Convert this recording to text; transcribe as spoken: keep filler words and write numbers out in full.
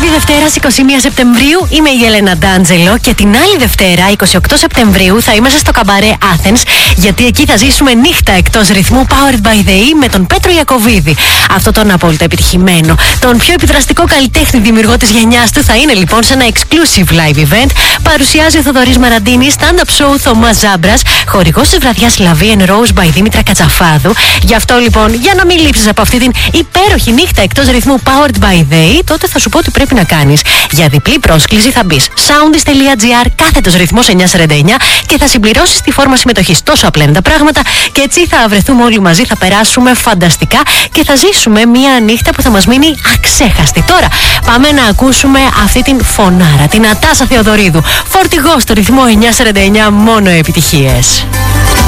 Βράδυ Δευτέρας εικοστή πρώτη Σεπτεμβρίου είμαι η Έλενα Ντάντζελο και την άλλη Δευτέρα, εικοστή όγδοη Σεπτεμβρίου, θα είμαστε στο καμπαρέ Athens, γιατί εκεί θα ζήσουμε νύχτα εκτός ρυθμού Powered by the E με τον Πέτρο Ιακωβίδη. Αυτό τον απόλυτα επιτυχημένο, τον πιο επιδραστικό καλλιτέχνη δημιουργό της γενιάς του, θα είναι λοιπόν σε ένα exclusive live event. Παρουσιάζει ο Θοδωρής Μαραντίνης, stand-up show Θωμάς Ζάμπρας, χορηγός της βραδιάς Love and Rose by Δήμητρα Κατσαφάδου. Γι' αυτό λοιπόν, για να μην λείψεις από αυτή την υπέροχη νύχτα εκτός ρυθμού Powered by the E, τότε θα σου πω τι πρέπει να κάνεις. Για διπλή πρόσκληση θα μπεις soundis.gr κάθετος ρυθμός εννιακόσια σαράντα εννιά και θα συμπληρώσεις τη φόρμα συμμετοχής. Τόσο απλά είναι τα πράγματα και έτσι θα βρεθούμε όλοι μαζί, θα περάσουμε φανταστικά και θα ζήσουμε μια νύχτα που θα μας μείνει αξέχαστη. Τώρα πάμε να ακούσουμε αυτή την φωνάρα, την Ατάσα Θεοδωρίδου. Φορτηγό στο ρυθμό εννιακόσια σαράντα εννιά, μόνο επιτυχίες.